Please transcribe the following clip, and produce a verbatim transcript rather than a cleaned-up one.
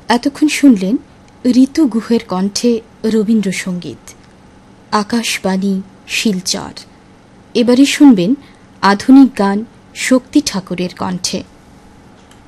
এতক্ষণ শুনলেন ঋতু গুহের কণ্ঠে রবীন্দ্রসঙ্গীত। আকাশবাণী শিলচর। এবারে শুনবেন আধুনিক গান শক্তি ঠাকুরের কণ্ঠে।